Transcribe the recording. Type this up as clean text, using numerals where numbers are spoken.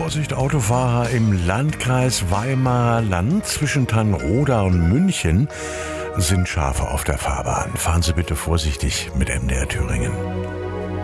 Vorsicht, Autofahrer im Landkreis Weimarer Land zwischen Tannroda und München sind Schafe auf der Fahrbahn. Fahren Sie bitte vorsichtig mit MDR Thüringen.